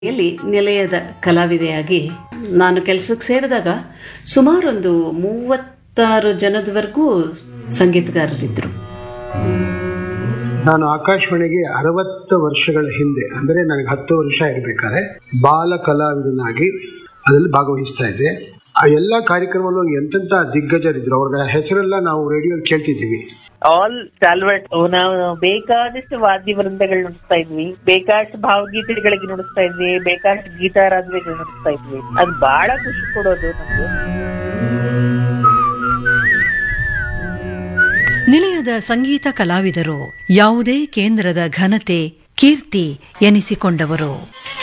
ಯಲ್ಲಿ ನಿಲಯದ ಕಲಾವಿದೆಯಾಗಿ ನಾನು ಕೆಲಸಕ್ಕೆ ಸೇರಿದಾಗ ಸುಮಾರೊಂದು 36 ಜನದವರೆಗೂ ಸಂಗೀತಗಾರರಿದ್ದರು. ನಾನು ಆಕಾಶವಾಣಿಗೆ 60 ವರ್ಷಗಳ ಹಿಂದೆ, ಅಂದರೆ ನನಗೆ 10 ವರ್ಷ ಇರಬೇಕಾದ್ರೆ ಬಾಲ ಕಲಾವಿದನಾಗಿ ಅದರಲ್ಲಿ ಭಾಗವಹಿಸ್ತಾ ಇದ್ದೆ. ಆ ಎಲ್ಲ ಕಾರ್ಯಕ್ರಮಗಳು ಎಂತೆಂಥ ದಿಗ್ಗಜರಿದ್ರು, ಅವ್ರ ಹೆಸರೆಲ್ಲ ನಾವು ರೇಡಿಯೋಲಿ ಕೇಳ್ತಿದ್ದೀವಿ. ಆಲ್ ಸ್ಟಾಲ್ವರ್ಟ್. ನಾವು ಬೇಕಾದಷ್ಟು ವಾದ್ಯ ವೃಂದಗಳು ನುಡಿಸ್ತಾ ಇದ್ವಿ, ಬೇಕಾದಷ್ಟು ಭಾವಗೀತೆಗಳಿಗೆ ನುಡಿಸ್ತಾ ಇದ್ವಿ, ಬೇಕಾದಷ್ಟು ಗೀತಾರಾಧನೆಗಳು ನುಡಿಸ್ತಾ ಇದ್ವಿ. ಅದು ಬಹಳ ಖುಷಿ ಕೊಡೋದು ನಮ್ಗೆ. ನಿಲಯದ ಸಂಗೀತ ಕಲಾವಿದರು ಯಾವುದೇ ಕೇಂದ್ರದ ಘನತೆ, ಕೀರ್ತಿ ಎನಿಸಿಕೊಂಡವರು.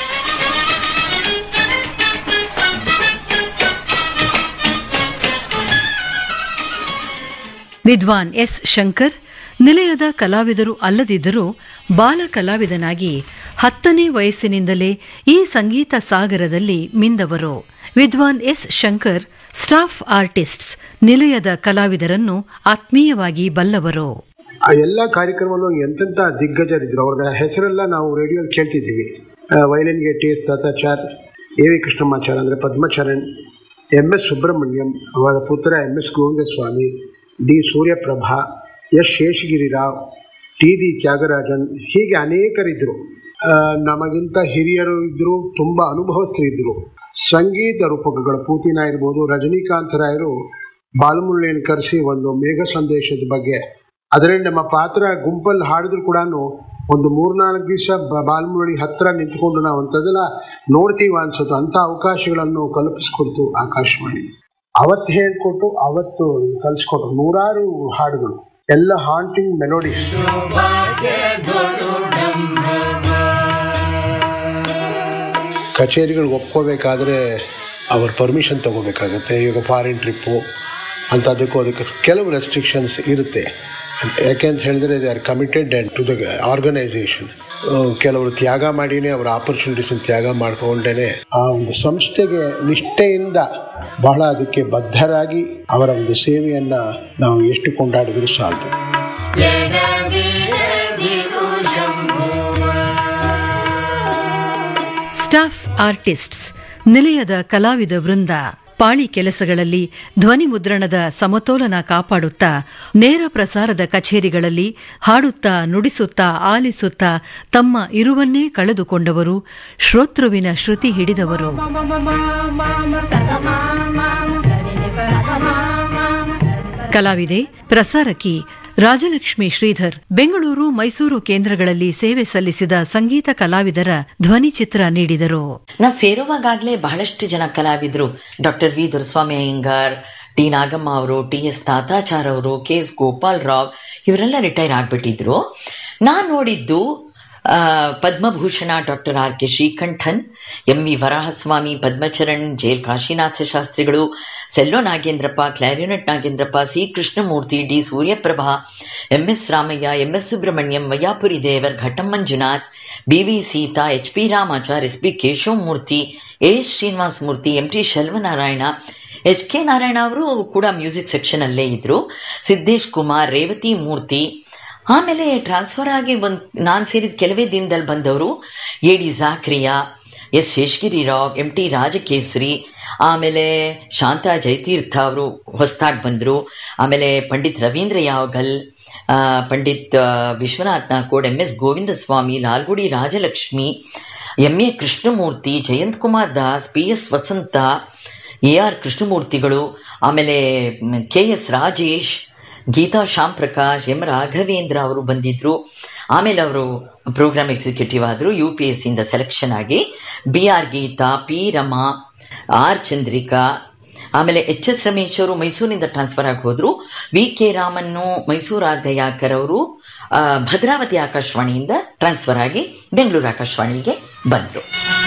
ವಿದ್ವಾನ್ ಎಸ್ ಶಂಕರ್ ನಿಲಯದ ಕಲಾವಿದರು ಅಲ್ಲದಿದ್ದರೂ ಬಾಲ ಕಲಾವಿದನಾಗಿ 10ನೇ ವಯಸ್ಸಿನಿಂದಲೇ ಈ ಸಂಗೀತ ಸಾಗರದಲ್ಲಿ ಮಿಂದವರು. ವಿದ್ವಾನ್ ಎಸ್ ಶಂಕರ್ ಸ್ಟಾಫ್ ಆರ್ಟಿಸ್ಟ್ಸ್ ನಿಲಯದ ಕಲಾವಿದರನ್ನು ಆತ್ಮೀಯವಾಗಿ ಬಲ್ಲವರು. ಆ ಎಲ್ಲ ಕಾರ್ಯಕ್ರಮಗಳು ಎಂತೆಂಥ ದಿಗ್ಗಜರಿದ್ರು, ಅವ್ರ ಹೆಸರೆಲ್ಲ ನಾವು ರೇಡಿಯೋಲಿ ಕೇಳ್ತಿದ್ದೀವಿ. ವಯಲಿನ್ಗೆ T S Tatachar, A V Krishnamachar ಅಂದರೆ ಪದ್ಮಚರಣ್, ಎಂ ಎಸ್ ಸುಬ್ರಹ್ಮಣ್ಯಂ, ಅವರ ಪುತ್ರ M S Govindaswamy, D Suryaprabha, S Sheshagiri Rao, T the Thyagarajan, ಹೀಗೆ ಅನೇಕರಿದ್ದರು. ನಮಗಿಂತ ಹಿರಿಯರು ಇದ್ದರು, ತುಂಬ ಅನುಭವಸ್ಥರಿದ್ದರು. ಸಂಗೀತ ರೂಪಕಗಳು ಪೂತಿನ ಇರ್ಬೋದು, ರಜನಿಕಾಂತ್ ರಾಯರು ಬಾಲಮುರಳಿಯನ್ನು ಕರೆಸಿ ಒಂದು ಮೇಘ ಸಂದೇಶದ ಬಗ್ಗೆ, ಅದರಲ್ಲಿ ನಮ್ಮ ಪಾತ್ರ ಗುಂಪಲ್ಲಿ ಹಾಡಿದ್ರು ಕೂಡ ಒಂದು 3-4 ದಿವಸ ಬಾಲಮುರಳಿ ಹತ್ತಿರ ನಿಂತ್ಕೊಂಡು ನಾವು ಅಂಥದ್ದೆಲ್ಲ ನೋಡ್ತೀವ ಅನ್ಸುತ್ತೆ. ಅಂಥ ಅವಕಾಶಗಳನ್ನು ಕಲ್ಪಿಸ್ಕೊಡ್ತು ಆಕಾಶವಾಣಿ. ಅವತ್ತು ಹೇಳ್ಕೊಟ್ಟು ಅವತ್ತು ಕಲಿಸ್ಕೊಟ್ರು 100 ಹಾಡುಗಳು, ಎಲ್ಲ ಹಾಂಟಿಂಗ್ ಮೆಲೋಡೀಸ್. ಕಚೇರಿಗಳಿಗೆ ಒಪ್ಕೋಬೇಕಾದ್ರೆ ಅವ್ರ ಪರ್ಮಿಷನ್ ತಗೋಬೇಕಾಗತ್ತೆ. ಈಗ ಫಾರಿನ್ ಟ್ರಿಪ್ಪು ಅಂಥದ್ದಕ್ಕೂ ಅದಕ್ಕೆ ಕೆಲವು ರೆಸ್ಟ್ರಿಕ್ಷನ್ಸ್ ಇರುತ್ತೆ. ಯಾಕೆಂತ ಹೇಳಿದ್ರೆ they are committed and to the organisation. ಕೆಲವರು ತ್ಯಾಗ ಮಾಡಿನೇ ಅವರ ಆಪರ್ಚುನಿಟೀಸನ್ನು ತ್ಯಾಗ ಮಾಡಿಕೊಂಡೇ ಆ ಒಂದು ಸಂಸ್ಥೆಗೆ ನಿಷ್ಠೆಯಿಂದ ಬಹಳ ಅದಕ್ಕೆ ಬದ್ಧರಾಗಿ ಅವರ ಒಂದು ಸೇವೆಯನ್ನು ನಾವು ಎಷ್ಟು ಕೊಂಡಾಡಿದರೂ ಸಾಲದು. ಸ್ಟಾಫ್ ಆರ್ಟಿಸ್ಟ್ಸ್ ನಿಲಯದ ಕಲಾವಿದ ವೃಂದ ಪಾಳಿ ಕೆಲಸಗಳಲ್ಲಿ ಧ್ವನಿ ಮುದ್ರಣದ ಸಮತೋಲನ ಕಾಪಾಡುತ್ತಾ, ನೇರ ಪ್ರಸಾರದ ಕಚೇರಿಗಳಲ್ಲಿ ಹಾಡುತ್ತಾ, ನುಡಿಸುತ್ತಾ, ಆಲಿಸುತ್ತಾ ತಮ್ಮ ಇರುವನ್ನೇ ಕಳೆದುಕೊಂಡವರು, ಶ್ರೋತೃವಿನ ಶ್ರುತಿ ಹಿಡಿದವರು. ಕಲಾವಿದೆ, ಪ್ರಸಾರಕಿ ರಾಜಲಕ್ಷ್ಮಿ ಶ್ರೀಧರ್ ಬೆಂಗಳೂರು, ಮೈಸೂರು ಕೇಂದ್ರಗಳಲ್ಲಿ ಸೇವೆ ಸಲ್ಲಿಸಿದ ಸಂಗೀತ ಕಲಾವಿದರ ಧ್ವನಿ ಚಿತ್ರ ನೀಡಿದರು. ನಾ ಸೇರುವಾಗಲೇ ಬಹಳಷ್ಟು ಜನ ಕಲಾವಿದರು, doctor V Doreswamy Iyengar, T Nagamma ಅವರು, ಟಿ ಎಸ್ ತಾತಾಚಾರ್ ಅವರು, ಕೆ ಎಸ್ ಗೋಪಾಲ್ ರಾವ್, ಇವರೆಲ್ಲ ರಿಟೈರ್ ಆಗ್ಬಿಟ್ಟಿದ್ರು. ನಾ ನೋಡಿದ್ದು Padma Bhushan doctor R K Srikantan, M V Varahaswamy, Padmacharan, J L Kashinatha ಶಾಸ್ತ್ರಿಗಳು, cello Nagendrappa, clarinet Nagendrappa, C Krishnamurthy, D Suryaprabha, M S Ramaiah, M S Subrahmanyam, Vaiyapuri ದೇವರ್, ಘಟಂ Manjunath, B V Sita, H P Ramachar, S P Keshavamurthy, A Srinivasa Murthy, M T ಶೆಲ್ವನಾರಾಯಣ, H K Narayana ಅವರು ಕೂಡ music section ಅಲ್ಲೇ ಇದ್ರು, ಸಿದ್ದೇಶ್ ಕುಮಾರ್, ರೇವತಿ ಮೂರ್ತಿ. ಆಮೇಲೆ ಟ್ರಾನ್ಸ್ಫರ್ ಆಗಿ ನಾನು ಸೇರಿದ ಕೆಲವೇ ದಿನದಲ್ಲಿ ಬಂದವರು A D Zakria, S Sheshagiri Rao, M T Rajakesari, ಆಮೇಲೆ ಶಾಂತಾ ಜಯತೀರ್ಥ ಅವರು ಹೊಸದಾಗಿ ಬಂದರು. ಆಮೇಲೆ Pandit Ravindra Yavagal, Pandit Vishwanath Nakod, M S Govindaswamy, Lalgudi Rajalakshmi, M A Krishnamurthy, Jayant Kumar Das, P S Vasantha, A R ಕೃಷ್ಣಮೂರ್ತಿಗಳು, ಆಮೇಲೆ K S Rajesh, Geetha Shyam Prakash, M Raghavendra ಅವರು ಬಂದಿದ್ರು. ಆಮೇಲೆ ಅವರು ಪ್ರೋಗ್ರಾಮ್ ಎಕ್ಸಿಕ್ಯೂಟಿವ್ ಆದರು, UPSC ಇಂದ ಸೆಲೆಕ್ಷನ್ ಆಗಿ. B R Geetha, P Rama, R Chandrika, ಆಮೇಲೆ ಎಚ್ ಎಸ್ ರಮೇಶ್ ಅವರು ಮೈಸೂರಿನಿಂದ ಟ್ರಾನ್ಸ್ಫರ್ ಆಗಿ ಹೋದ್ರು. ವಿ ಕೆ ರಾಮನ್ನು, ಮೈಸೂರು ದಯಾಕರ್ ಅವರು ಭದ್ರಾವತಿ ಆಕಾಶವಾಣಿಯಿಂದ ಟ್ರಾನ್ಸ್ಫರ್ ಆಗಿ ಬೆಂಗಳೂರು ಆಕಾಶವಾಣಿಗೆ ಬಂದರು.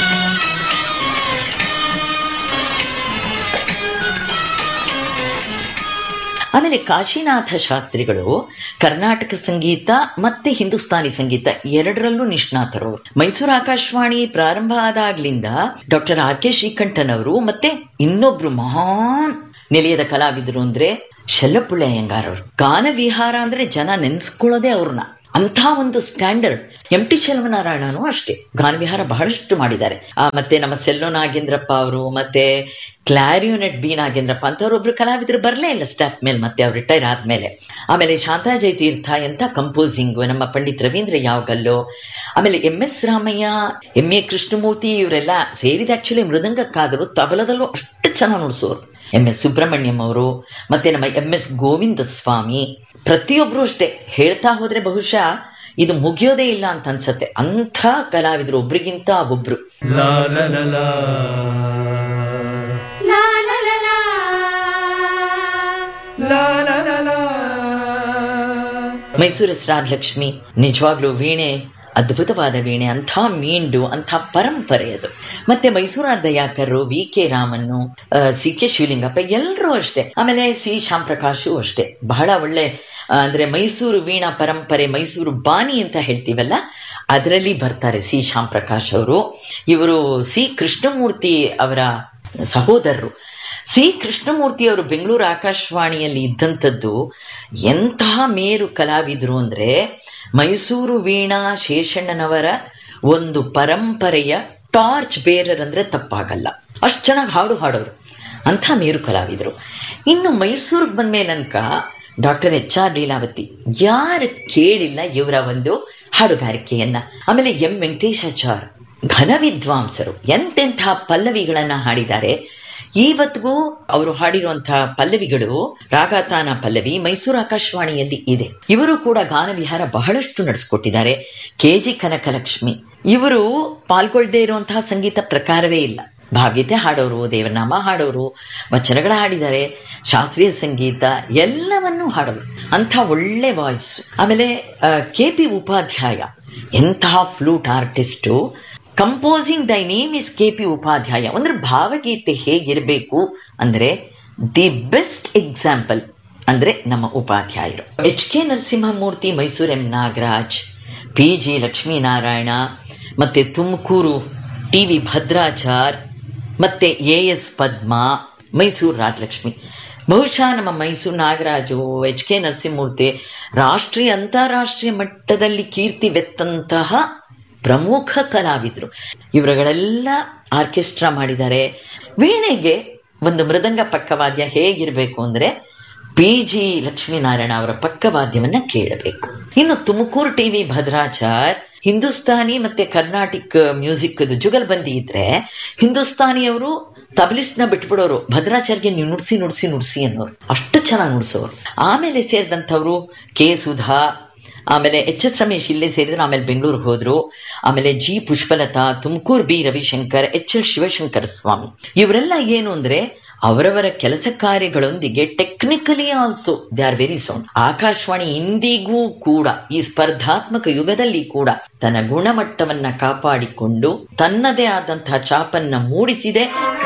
ಆಮೇಲೆ ಕಾಶಿನಾಥ ಶಾಸ್ತ್ರಿಗಳು ಕರ್ನಾಟಕ ಸಂಗೀತ ಮತ್ತೆ ಹಿಂದೂಸ್ತಾನಿ ಸಂಗೀತ ಎರಡರಲ್ಲೂ ನಿಷ್ಣಾತರು. ಮೈಸೂರು ಆಕಾಶವಾಣಿ ಪ್ರಾರಂಭ ಆದಾಗ್ಲಿಂದ ಡಾಕ್ಟರ್ ಆರ್ ಕೆ ಶ್ರೀಕಂಠನ್ ಅವರು ಮತ್ತೆ ಇನ್ನೊಬ್ರು ಮಹಾನ್ ನಿಲಯದ ಕಲಾವಿದರು ಅಂದ್ರೆ ಶೆಲ್ಲಪ್ಪುಳ್ಳಿ ಅಯ್ಯಂಗಾರ್ ಅವರು. ಗಾನ ವಿಹಾರ ಅಂದ್ರೆ ಜನ ನೆನ್ಸ್ಕೊಳ್ಳೋದೇ ಅವ್ರನ್ನ. ಅಂಥ ಒಂದು ಸ್ಟ್ಯಾಂಡರ್ಡ್. ಎಂ ಟಿ ಚೆಲುವನಾರಾಯಣನು ಅಷ್ಟೇ ಗಾನವಿಹಾರ ಬಹಳಷ್ಟು ಮಾಡಿದ್ದಾರೆ. ಮತ್ತೆ ನಮ್ಮ ಸೆಲ್ಲೋ ನಾಗೇಂದ್ರಪ್ಪ ಅವರು, ಮತ್ತೆ ಕ್ಲಾರಿಯೋನೆಟ್ ಬಿ ನಾಗೇಂದ್ರಪ್ಪ ಅಂತವ್ರೊಬ್ರು ಕಲಾವಿದರು ಬರಲೇ ಇಲ್ಲ ಸ್ಟಾಫ್ ಮೇಲೆ, ಮತ್ತೆ ಅವ್ರು ರಿಟೈರ್ ಆದ್ಮೇಲೆ. ಆಮೇಲೆ ಶಾಂತಾ ಜಯತೀರ್ಥ ಎಂತ ಕಂಪೋಸಿಂಗು, ನಮ್ಮ ಪಂಡಿತ್ ರವೀಂದ್ರ ಯಾವಗಲ್ಲು, ಆಮೇಲೆ MS ರಾಮಯ್ಯ, MA ಕೃಷ್ಣಮೂರ್ತಿ, ಇವರೆಲ್ಲ ಸೇರಿದ ಆಕ್ಚುಲಿ ಮೃದಂಗಕ್ಕಾದರೂ ತಬಲದಲ್ಲೂ ಅಷ್ಟು ಚೆನ್ನಾಗಿ ನುಡಿಸೋರು. MS ಸುಬ್ರಹ್ಮಣ್ಯಂ ಅವರು, ಮತ್ತೆ ನಮ್ಮ MS ಗೋವಿಂದ ಸ್ವಾಮಿ, ಪ್ರತಿಯೊಬ್ರು ಅಷ್ಟೇ. ಹೇಳ್ತಾ ಹೋದ್ರೆ ಬಹುಶಃ ಇದು ಮುಗಿಯೋದೇ ಇಲ್ಲ ಅಂತ ಅನ್ಸತ್ತೆ, ಅಂಥ ಕಲಾವಿದರು ಒಬ್ರಿಗಿಂತ ಒಬ್ರು. ಮೈಸೂರು ರಾಜಲಕ್ಷ್ಮಿ ನಿಜವಾಗ್ಲೂ ವೀಣೆ, ಅದ್ಭುತವಾದ ವೀಣೆ, ಅಂಥ ಮೀಂಡು, ಅಂಥ ಪರಂಪರೆ ಅದು. ಮತ್ತೆ ಮೈಸೂರು ದಯಾಕರು, VK ರಾಮನ್ನು, CK ಶಿವಲಿಂಗಪ್ಪ ಎಲ್ಲರೂ ಅಷ್ಟೇ. ಆಮೇಲೆ C ಶ್ಯಾಮ್ ಪ್ರಕಾಶು ಅಷ್ಟೇ. ಬಹಳ ಒಳ್ಳೆ ಅಂದ್ರೆ ಮೈಸೂರು ವೀಣಾ ಪರಂಪರೆ, ಮೈಸೂರು ಬಾನಿ ಅಂತ ಹೇಳ್ತೀವಲ್ಲ, ಅದರಲ್ಲಿ ಬರ್ತಾರೆ C ಶ್ಯಾಮ್ ಪ್ರಕಾಶ್ ಅವರು. ಇವರು C ಕೃಷ್ಣಮೂರ್ತಿ ಅವರ ಸಹೋದರರು. C ಕೃಷ್ಣಮೂರ್ತಿ ಅವರು ಬೆಂಗಳೂರು ಆಕಾಶವಾಣಿಯಲ್ಲಿ ಇದ್ದಂಥದ್ದು ಎಂತಹ ಮೇರು ಕಲಾವಿದರು ಅಂದ್ರೆ, ಮೈಸೂರು ವೀಣಾ ಶೇಷಣ್ಣನವರ ಒಂದು ಪರಂಪರೆಯ ಟಾರ್ಚ್ ಬೇರರ್ ಅಂದ್ರೆ ತಪ್ಪಾಗಲ್ಲ. ಅಷ್ಟು ಚೆನ್ನಾಗಿ ಹಾಡು ಹಾಡೋರು, ಅಂಥ ಮೇರು ಕಲಾವಿದರು. ಇನ್ನು ಮೈಸೂರಿಗೆ ಬಂದ್ಮೇಲನಕ ಡಾಕ್ಟರ್ HR ಲೀಲಾವತಿ, ಯಾರು ಕೇಳಿಲ್ಲ ಇವರ ಒಂದು ಹಾಡುಗಾರಿಕೆಯನ್ನ. ಆಮೇಲೆ M ವೆಂಕಟೇಶಾಚಾರ್, ಘನ ವಿದ್ವಾಂಸರು, ಎಂತೆಂಥ ಪಲ್ಲವಿಗಳನ್ನ ಹಾಡಿದ್ದಾರೆ. ಇವತ್ತಿಗೂ ಅವರು ಹಾಡಿರುವಂತಹ ಪಲ್ಲವಿಗಳು, ರಾಗತಾನ ಪಲ್ಲವಿ ಮೈಸೂರು ಆಕಾಶವಾಣಿಯಲ್ಲಿ ಇದೆ. ಇವರು ಕೂಡ ಗಾನವಿಹಾರ ಬಹಳಷ್ಟು ನಡೆಸ್ಕೊಟ್ಟಿದ್ದಾರೆ. KG ಕನಕಲಕ್ಷ್ಮಿ, ಇವರು ಪಾಲ್ಗೊಳ್ಳದೆ ಇರುವಂತಹ ಸಂಗೀತ ಪ್ರಕಾರವೇ ಇಲ್ಲ. ಭಾವಗೀತೆ ಹಾಡೋರು, ದೇವನಾಮ ಹಾಡೋರು, ವಚನಗಳ ಹಾಡಿದ್ದಾರೆ, ಶಾಸ್ತ್ರೀಯ ಸಂಗೀತ ಎಲ್ಲವನ್ನೂ ಹಾಡೋರು, ಅಂಥ ಒಳ್ಳೆ ವಾಯ್ಸ್. ಆಮೇಲೆ KP ಉಪಾಧ್ಯಾಯ, ಎಂತಹ ಫ್ಲೂಟ್ ಆರ್ಟಿಸ್ಟು. ಕಂಪೋಸಿಂಗ್ ದೈ ನೇಮ್ ಇಸ್ KP ಉಪಾಧ್ಯಾಯ ಅಂದ್ರೆ ಭಾವಗೀತೆ ಹೇಗಿರಬೇಕು ಅಂದ್ರೆ ದಿ ಬೆಸ್ಟ್ ಎಕ್ಸಾಂಪಲ್ ಅಂದ್ರೆ ನಮ್ಮ ಉಪಾಧ್ಯಾಯರು. HK Narasimhamurthy, Mysuru M Nagaraj, PG Lakshminarayana, ಮತ್ತೆ ತುಮಕೂರು TV ಭದ್ರಾಚಾರ್, ಮತ್ತೆ AS ಪದ್ಮಾ, ಮೈಸೂರು ರಾಜಲಕ್ಷ್ಮಿ. ಬಹುಶಃ ನಮ್ಮ ಮೈಸೂರು ನಾಗರಾಜು, HK ನರಸಿಂಹಮೂರ್ತಿ ರಾಷ್ಟ್ರೀಯ ಅಂತಾರಾಷ್ಟ್ರೀಯ ಮಟ್ಟದಲ್ಲಿ ಕೀರ್ತಿವೆತ್ತಂತಹ ಪ್ರಮುಖ ಕಲಾವಿದರು. ಇವರುಗಳೆಲ್ಲ ಆರ್ಕೆಸ್ಟ್ರಾ ಮಾಡಿದ್ದಾರೆ. ವೀಣೆಗೆ ಒಂದು ಮೃದಂಗ ಪಕ್ಕವಾದ್ಯ ಹೇಗಿರಬೇಕು ಅಂದ್ರೆ PG ಲಕ್ಷ್ಮೀನಾರಾಯಣ ಅವರ ಪಕ್ಕವಾದ್ಯವನ್ನ ಕೇಳಬೇಕು. ಇನ್ನು ತುಮಕೂರು TV ಭದ್ರಾಚಾರ್ ಹಿಂದೂಸ್ತಾನಿ ಮತ್ತೆ ಕರ್ನಾಟಿಕ್ ಮ್ಯೂಸಿಕ್ ಜುಗಲ್ಬಂದಿ ಇದ್ರೆ ಹಿಂದೂಸ್ತಾನಿಯವರು ತಬಲಿಸ್ಟ್ನ ಬಿಟ್ಬಿಡೋರು, ಭದ್ರಾಚಾರ್ಗೆ ನೀವು ನುಡ್ಸಿ ಅನ್ನೋರು, ಅಷ್ಟು ಚೆನ್ನಾಗಿ ನುಡ್ಸೋರು. ಆಮೇಲೆ ಸೇರಿದಂಥವ್ರು K ಸುಧಾ, ಆಮೇಲೆ HS ರಮೇಶ್ ಇಲ್ಲೇ ಸೇರಿದ್ರು, ಆಮೇಲೆ ಬೆಂಗಳೂರಿಗೆ ಹೋದ್ರು. ಆಮೇಲೆ G Pushpalatha, Tumakuru B Ravishankar, HL Shivashankara ಸ್ವಾಮಿ. ಇವರೆಲ್ಲ ಏನು ಅಂದ್ರೆ ಅವರವರ ಕೆಲಸ ಕಾರ್ಯಗಳೊಂದಿಗೆ technically also they are very sound. Akashvani ಇಂದಿಗೂ ಕೂಡ ಈ ಸ್ಪರ್ಧಾತ್ಮಕ ಯುಗದಲ್ಲಿ ಕೂಡ ತನ್ನ ಗುಣಮಟ್ಟವನ್ನ ಕಾಪಾಡಿಕೊಂಡು ತನ್ನದೇ ಆದಂತಹ ಛಾಪನ್ನ ಮೂಡಿಸಿದೆ.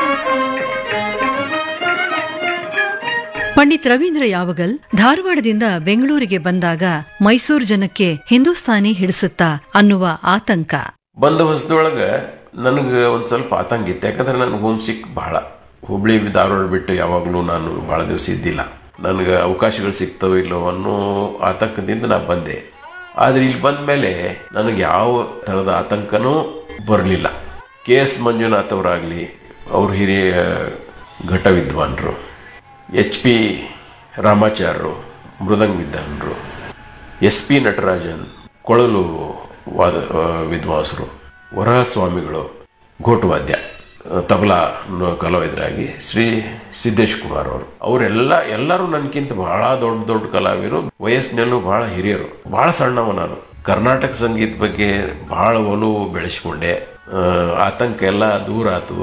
ಪಂಡಿತ್ ರವೀಂದ್ರ ಯಾವಗಲ್ ಧಾರವಾಡದಿಂದ ಬೆಂಗಳೂರಿಗೆ ಬಂದಾಗ ಮೈಸೂರು ಜನಕ್ಕೆ ಹಿಂದೂಸ್ತಾನಿ ಹಿಡಿಸುತ್ತಾ ಅನ್ನುವ ಆತಂಕ ಬಂದ ಹೊಸದೊಳಗೆ ನನಗೆ ಒಂದು ಸ್ವಲ್ಪ ಆತಂಕ ಇತ್ತು. ಯಾಕಂದ್ರೆ ನನಗೆ ಹೋಮ್ ಸಿಕ್ ಬಹಳ. ಹುಬ್ಳಿ ಧಾರವಾಡ ಬಿಟ್ಟು ಯಾವಾಗಲೂ ನಾನು ಭಾಳ ದಿವಸ ಇದ್ದಿಲ್ಲ. ನನಗೆ ಅವಕಾಶಗಳು ಸಿಗ್ತವೋ ಇಲ್ಲೋ ಅನ್ನೋ ಆತಂಕದಿಂದ ನಾನು ಬಂದೆ. ಆದರೆ ಇಲ್ಲಿ ಬಂದ ಮೇಲೆ ನನಗೆ ಯಾವ ಥರದ ಆತಂಕನೂ ಬರಲಿಲ್ಲ. KS ಮಂಜುನಾಥ್ ಅವರಾಗಲಿ, ಅವರು ಹಿರಿಯ ಘಟ ವಿದ್ವಾನ್ರು, HP ರಾಮಾಚಾರ್ಯರು ಮೃದಂಗ ವಿದ್ವಾನ್ರು, SP ನಟರಾಜನ್ ಕೊಳಲು ವಿದ್ವಾಂಸರು, ವರಹಸ್ವಾಮಿಗಳು ಘೋಟವಾದ್ಯ ತಬಲಾ ಕಲಾವಿದರಾಗಿ ಶ್ರೀ ಸಿದ್ದೇಶ್ ಕುಮಾರ್ ಅವರೆಲ್ಲರೂ ನನಗಿಂತ ಬಹಳ ದೊಡ್ಡ ಕಲಾವಿದರು, ವಯಸ್ಸಿನಲ್ಲೂ ಬಹಳ ಹಿರಿಯರು. ಬಹಳ ಸಣ್ಣವ ನಾನು. ಕರ್ನಾಟಕ ಸಂಗೀತ ಬಗ್ಗೆ ಬಹಳ ಒಲವು ಬೆಳೆಸ್ಕೊಂಡೆ. ಆತಂಕ ಎಲ್ಲ ದೂರ ಆತು.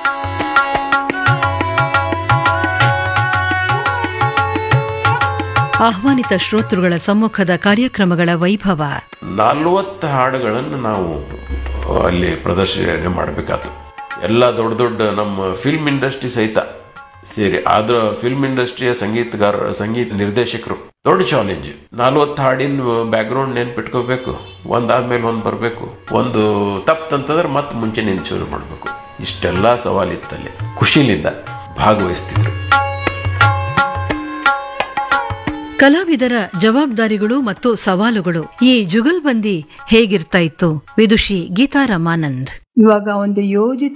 ಆಹ್ವಾನಿತ ಶ್ರೋತೃಗಳ ಸಮ್ಮುಖದ ಕಾರ್ಯಕ್ರಮಗಳ ವೈಭವ. 40 ಹಾಡುಗಳನ್ನು ನಾವು ಅಲ್ಲಿ ಪ್ರದರ್ಶನ ಮಾಡಬೇಕಾಯ್ತು. ಎಲ್ಲ ದೊಡ್ಡ ನಮ್ಮ ಫಿಲ್ಮ್ ಇಂಡಸ್ಟ್ರಿ ಸಹಿತ ಸೇರಿ. ಆದ್ರೆ ಫಿಲ್ಮ್ ಇಂಡಸ್ಟ್ರಿಯ ಸಂಗೀತ ನಿರ್ದೇಶಕರು ದೊಡ್ಡ ಚಾಲೆಂಜ್. 40 ಹಾಡಿನ ಬ್ಯಾಕ್ಗ್ರೌಂಡ್ ನೆನ್ಪಿಟ್ಕೋಬೇಕು, ಒಂದಾದ್ಮೇಲೆ ಒಂದು ಬರಬೇಕು, ಒಂದು ತಪ್ಪಂತಂದ್ರೆ ಮತ್ತೆ ಮುಂಚೆ ಶುರು ಮಾಡಬೇಕು. ಇಷ್ಟೆಲ್ಲ ಸವಾಲಿತ್ತಲ್ಲಿ. ಖುಷಿಲಿಂದ ಭಾಗವಹಿಸ್ತಿದ್ರು. ಕಲಾವಿದರ ಜವಾಬ್ದಾರಿಗಳು ಮತ್ತು ಸವಾಲುಗಳು ಈ ಜುಗಲ್ಬಂದಿ ಹೇಗಿರ್ತಾ ಇತ್ತು? ವಿದುಷಿ ಗೀತಾ ರಮಾನಂದ್. ಇವಾಗ ಒಂದು ಯೋಜಿತ